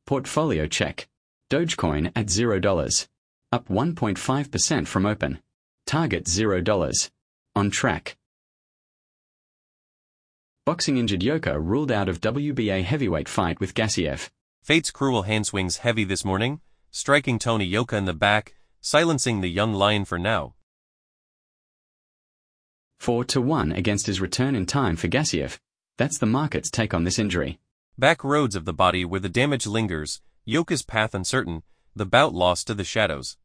Portfolio check. Dogecoin at $0. Up 1.5% from open. Target $0. On track. Boxing injured Yoka ruled out of WBA heavyweight fight with Gassiev. Fate's cruel hand swings heavy this morning, striking Tony Yoka in the back, silencing the young lion for now. 4-1 against his return in time for Gassiev. That's the market's take on this injury. Back roads of the body where the damage lingers, Yoka's path uncertain, the bout lost to the shadows.